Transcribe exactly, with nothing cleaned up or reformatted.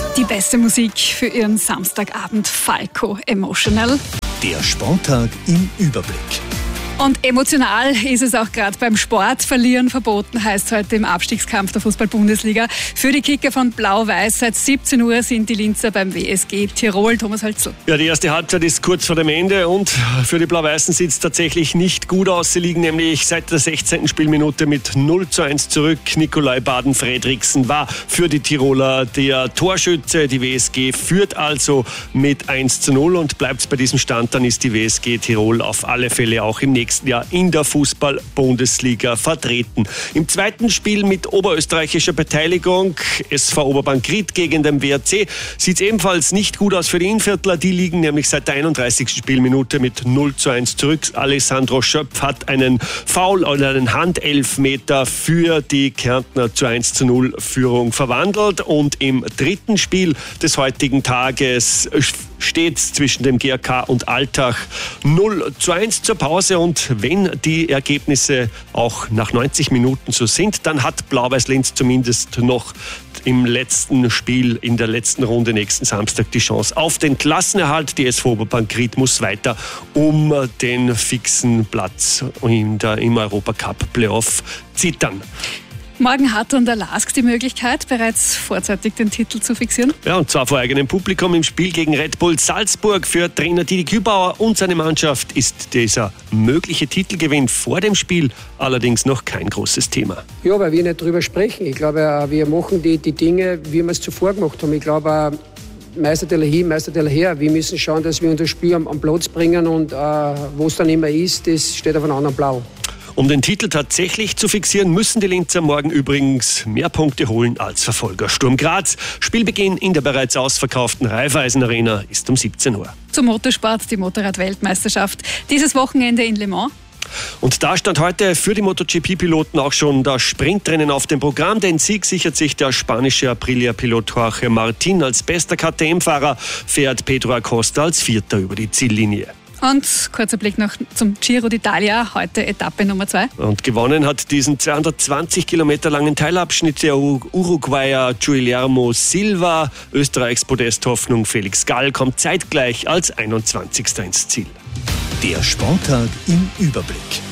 Die beste Musik für Ihren Samstagabend, Falco Emotional. Der Sporttag im Überblick. Und emotional ist es auch gerade beim Sport. Verlieren verboten heißt heute im Abstiegskampf der Fußball-Bundesliga. Für die Kicker von Blau-Weiß seit siebzehn Uhr sind die Linzer beim W S G Tirol. Thomas Hölzl. Ja, die erste Halbzeit ist kurz vor dem Ende und für die Blau-Weißen sieht es tatsächlich nicht gut aus. Sie liegen nämlich seit der sechzehnten Spielminute mit null zu eins zurück. Nikolai Baden-Fredriksen war für die Tiroler der Torschütze. Die W S G führt also mit eins zu null und bleibt es bei diesem Stand, dann ist die W S G Tirol auf alle Fälle auch im nächsten Jahr in der Fußball-Bundesliga vertreten. Im zweiten Spiel mit oberösterreichischer Beteiligung, S V Oberbank-Ried gegen den W R C, sieht es ebenfalls nicht gut aus für die Innviertler. Die liegen nämlich seit der einunddreißigsten Spielminute mit null zu eins zurück. Alessandro Schöpf hat einen Foul oder einen Handelfmeter für die Kärntner zur eins zu null Führung verwandelt. Und im dritten Spiel des heutigen Tages steht zwischen dem G A K und Altach null zu eins zur Pause. Und wenn die Ergebnisse auch nach neunzig Minuten so sind, dann hat Blau-Weiß-Linz zumindest noch im letzten Spiel, in der letzten Runde nächsten Samstag die Chance auf den Klassenerhalt. Die S V Oberbank-Ried muss weiter um den fixen Platz in der, im Europacup-Playoff zittern. Morgen hat dann der Lask die Möglichkeit, bereits vorzeitig den Titel zu fixieren. Ja, und zwar vor eigenem Publikum im Spiel gegen Red Bull Salzburg. Für Trainer Didi Kübauer und seine Mannschaft ist dieser mögliche Titelgewinn vor dem Spiel allerdings noch kein großes Thema. Ja, weil wir nicht drüber sprechen. Ich glaube, wir machen die, die Dinge, wie wir es zuvor gemacht haben. Ich glaube, Meisterteller hin, Meisterteller her. Wir müssen schauen, dass wir unser Spiel am, am Platz bringen und äh, wo es dann immer ist, das steht auf einem anderen Blau. Um den Titel tatsächlich zu fixieren, müssen die Linzer morgen übrigens mehr Punkte holen als Verfolger Sturm Graz. Spielbeginn in der bereits ausverkauften Raiffeisen Arena ist um siebzehn Uhr. Zum Motorsport, die Motorrad-Weltmeisterschaft. Dieses Wochenende in Le Mans. Und da stand heute für die MotoGP-Piloten auch schon das Sprintrennen auf dem Programm. Den Sieg sichert sich der spanische Aprilia-Pilot Jorge Martin. Als bester K T M-Fahrer fährt Pedro Acosta als Vierter über die Ziellinie. Und kurzer Blick noch zum Giro d'Italia, heute Etappe Nummer zwei. Und gewonnen hat diesen zweihundertzwanzig Kilometer langen Teilabschnitt der Uruguayer Guillermo Silva. Österreichs Podesthoffnung Felix Gall kommt zeitgleich als einundzwanzigster ins Ziel. Der Sporttag im Überblick.